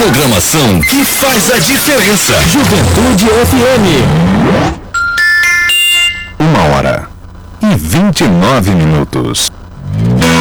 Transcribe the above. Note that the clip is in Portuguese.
programação que faz a diferença. Juventude FM. 1h29.